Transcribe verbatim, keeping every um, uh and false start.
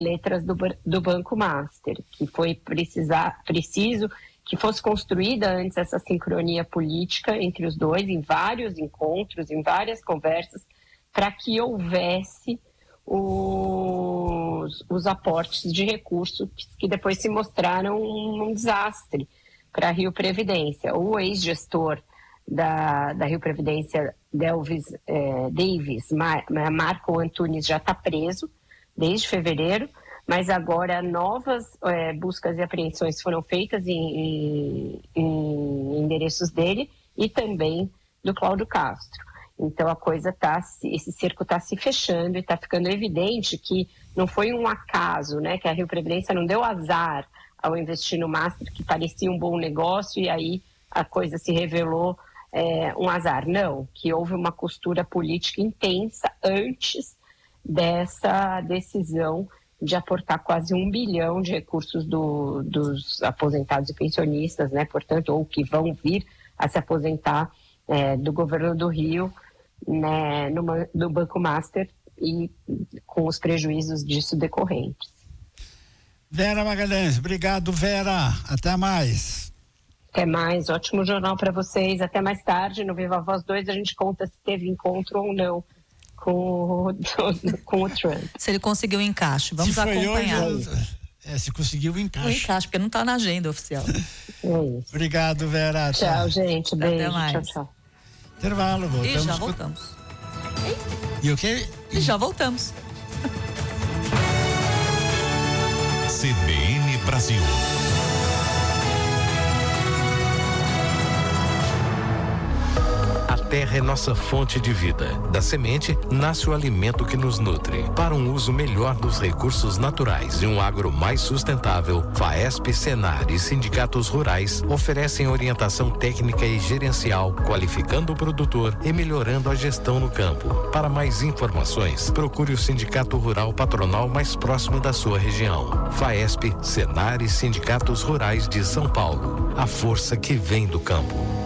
letras do, do Banco Master, que foi precisar, preciso que fosse construída antes essa sincronia política entre os dois, em vários encontros, em várias conversas, para que houvesse os, os aportes de recursos que, que depois se mostraram um, um desastre para a Rio Previdência. O ex-gestor da, da Rio Previdência, Delvis, eh, Davis, Mar, Marco Antunes, já está preso desde fevereiro, mas agora novas eh, buscas e apreensões foram feitas em, em, em endereços dele e também do Cláudio Castro. Então a coisa tá, esse cerco está se fechando e está ficando evidente que não foi um acaso, né, que a Rio Previdência não deu azar ao investir no Master, que parecia um bom negócio, e aí a coisa se revelou é, um azar. Não, que houve uma costura política intensa antes dessa decisão de aportar quase um bilhão de recursos do, dos aposentados e pensionistas, né, portanto, ou que vão vir a se aposentar é, do governo do Rio, né, no, no Banco Master, e com os prejuízos disso decorrentes. Vera Magalhães, obrigado, Vera, até mais. Até mais, ótimo jornal para vocês, até mais tarde, no Viva Voz dois a gente conta se teve encontro ou não com o, com o Trump. Se ele conseguiu o encaixe, vamos se acompanhar. Hoje, é, se conseguiu o encaixe. O encaixe, porque não está na agenda oficial. É isso. Obrigado, Vera. Tchau, tchau. Gente, beijo, até mais. Tchau, tchau. Intervalo, voltamos. E já voltamos. E o quê? E já voltamos. C B N Brasil. A terra é nossa fonte de vida. Da semente nasce o alimento que nos nutre. Para um uso melhor dos recursos naturais e um agro mais sustentável, FAESP, Senar e sindicatos rurais oferecem orientação técnica e gerencial, qualificando o produtor e melhorando a gestão no campo. Para mais informações, procure o Sindicato Rural Patronal mais próximo da sua região. FAESP, Senar e sindicatos rurais de São Paulo. A força que vem do campo.